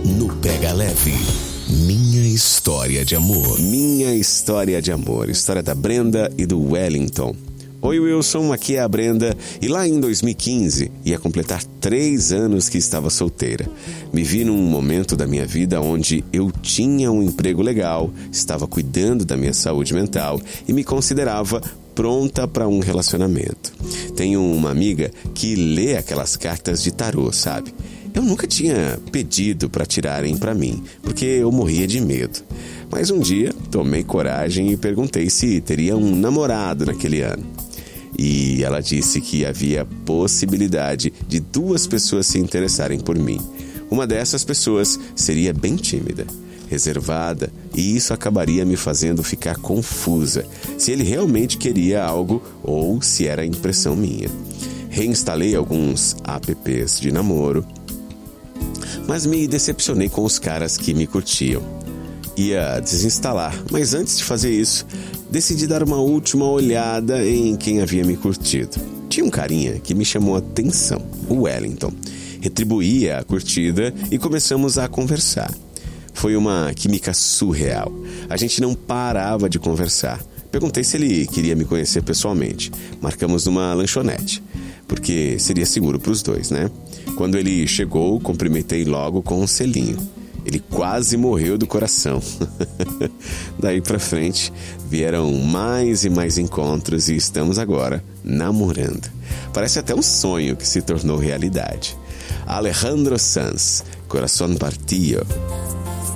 no Pega Leve. Minha história de amor. Minha história de amor. História da Brenda e do Wellington. Oi, Wilson, aqui é a Brenda e lá em 2015 ia completar 3 anos que estava solteira. Me vi num momento da minha vida onde eu tinha um emprego legal, estava cuidando da minha saúde mental e me considerava pronta para um relacionamento. Tenho uma amiga que lê aquelas cartas de tarô, sabe? Eu nunca tinha pedido para tirarem para mim, porque eu morria de medo. Mas um dia tomei coragem e perguntei se teria um namorado naquele ano. E ela disse que havia possibilidade de 2 pessoas se interessarem por mim. Uma dessas pessoas seria bem tímida, reservada, e isso acabaria me fazendo ficar confusa se ele realmente queria algo ou se era impressão minha. Reinstalei alguns apps de namoro, mas me decepcionei com os caras que me curtiam. Ia desinstalar, mas antes de fazer isso, decidi dar uma última olhada em quem havia me curtido. Tinha um carinha que me chamou a atenção, o Wellington. Retribuí a curtida e começamos a conversar. Foi uma química surreal. A gente não parava de conversar. Perguntei se ele queria me conhecer pessoalmente. Marcamos numa lanchonete, porque seria seguro para os dois, né? Quando ele chegou, cumprimentei logo com um selinho. Ele quase morreu do coração. Daí pra frente, vieram mais e mais encontros e estamos agora namorando. Parece até um sonho que se tornou realidade. Alejandro Sanz, Corazón Partido.